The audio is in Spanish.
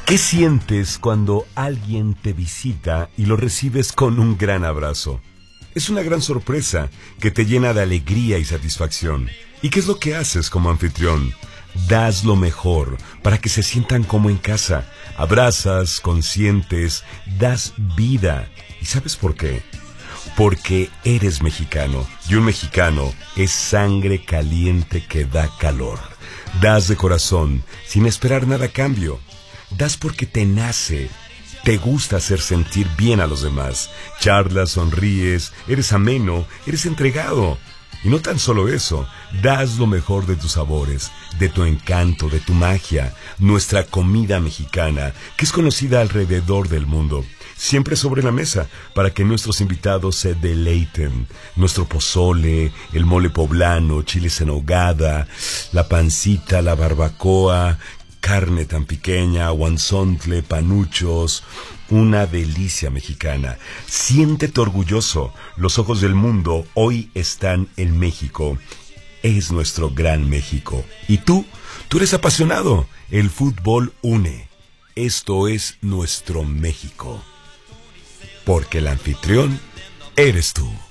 ¿Qué sientes cuando alguien te visita y lo recibes con un gran abrazo? Es una gran sorpresa que te llena de alegría y satisfacción. ¿Y qué es lo que haces como anfitrión? Das lo mejor para que se sientan como en casa. Abrazas, consientes, das vida. ¿Y sabes por qué? Porque eres mexicano y un mexicano es sangre caliente que da calor. Das de corazón sin esperar nada a cambio. Das porque te nace. Te gusta hacer sentir bien a los demás. Charlas, sonríes, eres ameno, eres entregado. Y no tan solo eso, das lo mejor de tus sabores, de tu encanto, de tu magia, nuestra comida mexicana, que es conocida alrededor del mundo, siempre sobre la mesa, para que nuestros invitados se deleiten. Nuestro pozole, el mole poblano, chiles en nogada, la pancita, la barbacoa, carne tan pequeña, guanzontle, panuchos, una delicia mexicana. Siéntete orgulloso. Los ojos del mundo hoy están en México. Es nuestro gran México. Y tú eres apasionado. El fútbol une. Esto es nuestro México. Porque el anfitrión eres tú.